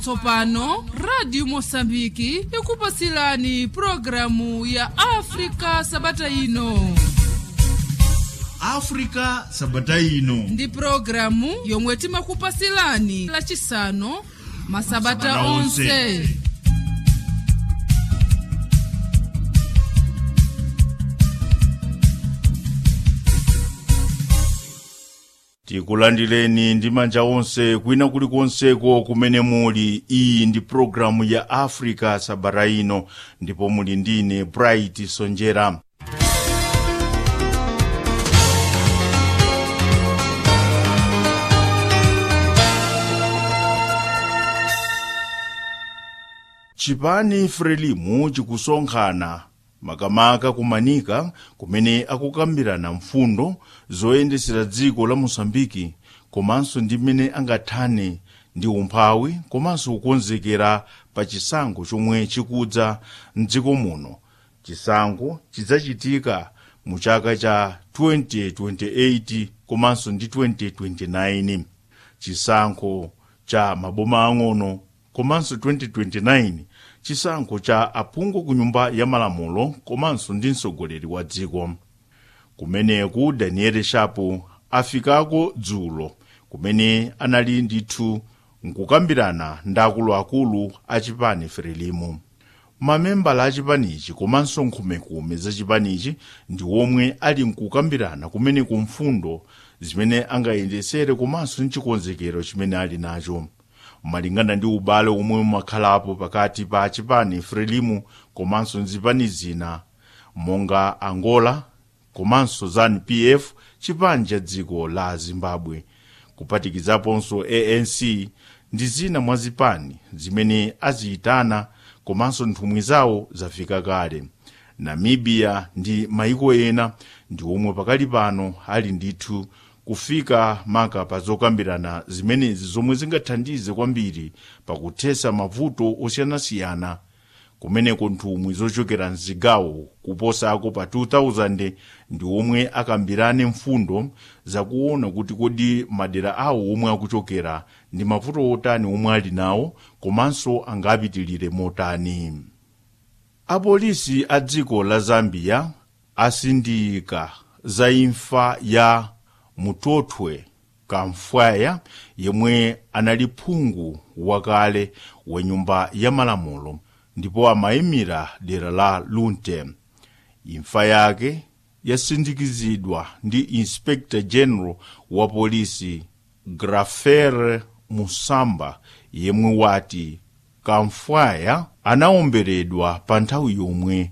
Tsopano Radio Mosambiki ikupasilani programu ya Afrika Sabata ino. Afrika Sabata ino ndi programu yomwe timakupasilani lachisanu masabata onse. Tikulandireni ndi manja onse kwina kulikonseko kumene muli. Iyi ndi programu ya Afrika Sabata ino ndipo muli ndine Bright Sonjera. Chipani Frelimu chikusonkhana makamaka kumanika kumene akukambirana mfundo zoyendesera dziko la Mosambiki komanso ndi mmene angathane ndi umphawi komanso kukonzekera pa chisankho chomwe chikudza mdziko muno. Chisankho chidzachitika mu chaka cha 2028 komanso ndi 2029. Chisankho cha maboma ang'ono komanso 2029 chisankho cha aphungu ku nyumba ya malamulo komanso ndi mtsogoleri wa dziko. Kumeneku Daniel Shapo afikako dzulo kumene anali ndithu nkukambirana ndi akuluakulu a chipani Frelimu. Mamembala a chipanichi komanso nkhumekume za chipanichi ndi omwe ali nkukambirana kumene ku mfundo zimene angayendesere komanso nchikonzekero chimene ali nacho. Malingana ndi ubale omwe umakhalapo pakati pa chipani Frelimu komanso nzipani zina monga Angola komanso ZANU-PF, chipani cha dziko la Zimbabwe, kupatikizaponso ANC ndi zina mwa zipani zimene aziyitana komanso nthumwi zawo zafika kale. Namibia ndi maiko ena ndi omwe pakali pano ali ndithu kufika maka pa zokambirana zimenezi zomwe zingathandize kwambiri pakuthesa mavuto osiyanasiyana. Kumeneko nthumwi zochokera mzigawo kuposako pa 2000 ndi omwe akambirane mfundo zakuona kuti kodi madera awo omwe akuchokera ndi mavuto otani omwe ali nawo komanso angapitilire motani. Apolisi a dziko la Zambia asindika za imfa ya Mutothwe Kamfwaya yemwe anali phungu wakale wa nyumba ya malamulo ndipo amayimira dera la Lunte. Imfa yake yasindikizidwa ndi Inspector General wa polisi Grafer Musamba yemwe wati Kamfwaya anaomberedwa pa nthawi yomwe